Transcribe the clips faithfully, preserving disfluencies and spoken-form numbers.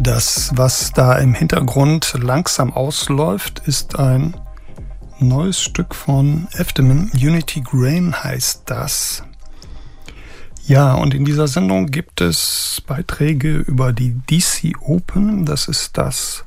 Das, was da im Hintergrund langsam ausläuft, ist ein neues Stück von Eftemin. Unity Grain heißt das. Ja, und in dieser Sendung gibt es Beiträge über die D C Open. Das ist das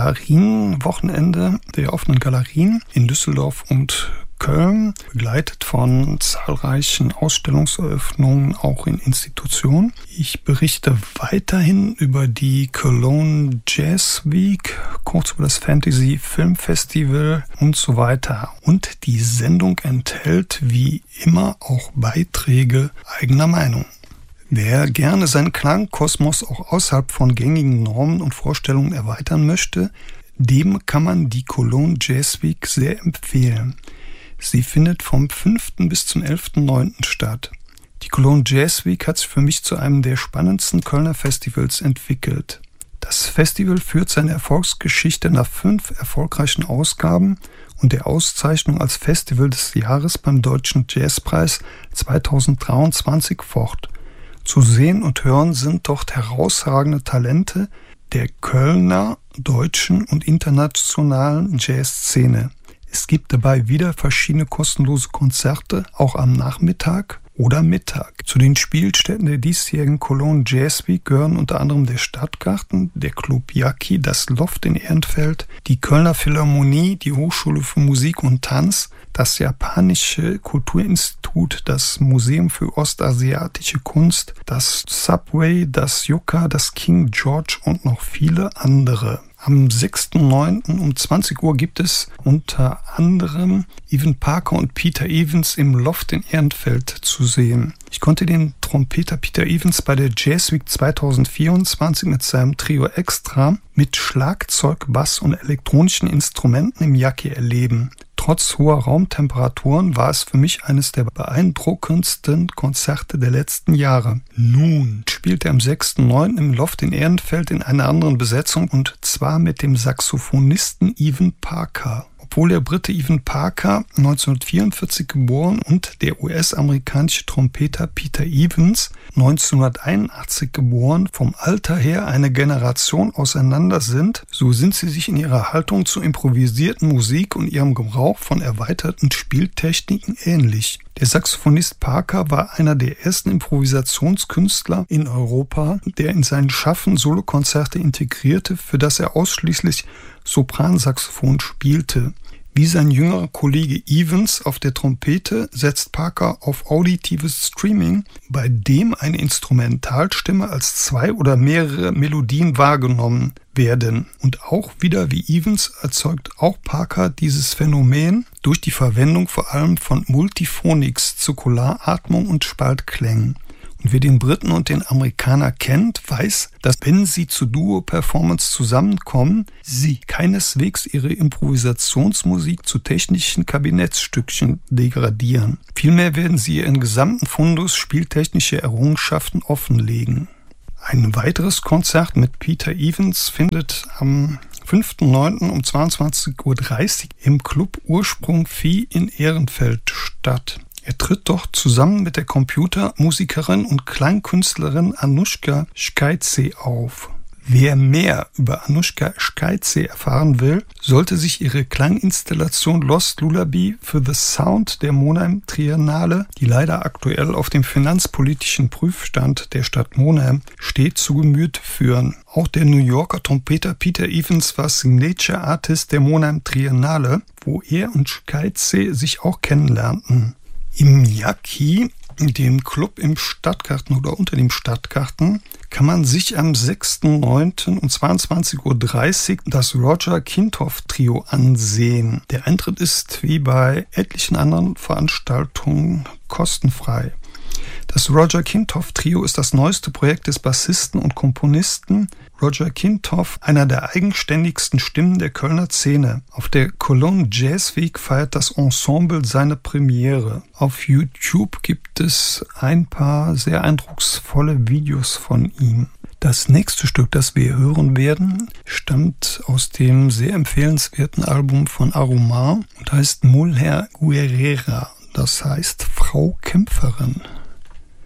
Galerienwochenende der offenen Galerien in Düsseldorf und Köln, begleitet von zahlreichen Ausstellungseröffnungen, auch in Institutionen. Ich berichte weiterhin über die Cologne Jazz Week, kurz über das Fantasy Film Festival und so weiter. Und die Sendung enthält wie immer auch Beiträge eigener Meinung. Wer gerne seinen Klangkosmos auch außerhalb von gängigen Normen und Vorstellungen erweitern möchte, dem kann man die Cologne Jazz Week sehr empfehlen. Sie findet vom fünften bis zum elften neunten statt. Die Cologne Jazz Week hat sich für mich zu einem der spannendsten Kölner Festivals entwickelt. Das Festival führt seine Erfolgsgeschichte nach fünf erfolgreichen Ausgaben und der Auszeichnung als Festival des Jahres beim Deutschen Jazzpreis zweitausenddreiundzwanzig fort. Zu sehen und hören sind dort herausragende Talente der Kölner, deutschen und internationalen Jazzszene. Es gibt dabei wieder verschiedene kostenlose Konzerte, auch am Nachmittag oder Mittag. Zu den Spielstätten der diesjährigen Cologne Jazz Week gehören unter anderem der Stadtgarten, der Club Jackie, das Loft in Ehrenfeld, die Kölner Philharmonie, die Hochschule für Musik und Tanz, das Japanische Kulturinstitut, das Museum für ostasiatische Kunst, das Subway, das Yucca, das King George und noch viele andere. Am sechsten neunten um zwanzig Uhr gibt es unter anderem Evan Parker und Peter Evans im Loft in Ehrenfeld zu sehen. Ich konnte den Trompeter Peter Evans bei der Jazz Week zweitausendvierundzwanzig mit seinem Trio Extra mit Schlagzeug, Bass und elektronischen Instrumenten im Jackie erleben. Trotz hoher Raumtemperaturen war es für mich eines der beeindruckendsten Konzerte der letzten Jahre. Nun spielt er am sechsten neunten im Loft in Ehrenfeld in einer anderen Besetzung und zwar mit dem Saxophonisten Evan Parker. Obwohl der Brite Evan Parker neunzehnhundertvierundvierzig geboren und der U S-amerikanische Trompeter Peter Evans neunzehnhunderteinundachtzig geboren, vom Alter her eine Generation auseinander sind, so sind sie sich in ihrer Haltung zur improvisierten Musik und ihrem Gebrauch von erweiterten Spieltechniken ähnlich. Der Saxophonist Parker war einer der ersten Improvisationskünstler in Europa, der in sein Schaffen Solokonzerte integrierte, für das er ausschließlich Sopransaxophon spielte. Wie sein jüngerer Kollege Evans auf der Trompete setzt Parker auf auditives Streaming, bei dem eine Instrumentalstimme als zwei oder mehrere Melodien wahrgenommen werden. Und auch wieder wie Evans erzeugt auch Parker dieses Phänomen durch die Verwendung vor allem von Multiphonics, Zirkularatmung und Spaltklängen. Und wer den Briten und den Amerikaner kennt, weiß, dass wenn sie zu Duo-Performance zusammenkommen, sie keineswegs ihre Improvisationsmusik zu technischen Kabinettsstückchen degradieren. Vielmehr werden sie ihren gesamten Fundus spieltechnischer Errungenschaften offenlegen. Ein weiteres Konzert mit Peter Evans findet am fünften neunten um zweiundzwanzig Uhr dreißig im Club Ursprung Vieh in Ehrenfeld statt. Er tritt dort zusammen mit der Computermusikerin und Klangkünstlerin Anushka Shkaidze auf. Wer mehr über Anushka Shkaidze erfahren will, sollte sich ihre Klanginstallation Lost Lullaby für the Sound der Monheim Triennale, die leider aktuell auf dem finanzpolitischen Prüfstand der Stadt Monheim steht, zu Gemüte führen. Auch der New Yorker Trompeter Peter Evans war Signature Artist der Monheim Triennale, wo er und Shkaidze sich auch kennenlernten. Im Jackie, dem Club im Stadtgarten oder unter dem Stadtgarten, kann man sich am sechsten neunten um zweiundzwanzig Uhr dreißig das Roger Kintoff Trio ansehen. Der Eintritt ist wie bei etlichen anderen Veranstaltungen kostenfrei. Das Roger Kintoff Trio ist das neueste Projekt des Bassisten und Komponisten Roger Kintoff, einer der eigenständigsten Stimmen der Kölner Szene. Auf der Cologne Jazz Week feiert das Ensemble seine Premiere. Auf YouTube gibt es ein paar sehr eindrucksvolle Videos von ihm. Das nächste Stück, das wir hören werden, stammt aus dem sehr empfehlenswerten Album von Aromar und heißt Mujer Guerrera, das heißt Frau Kämpferin.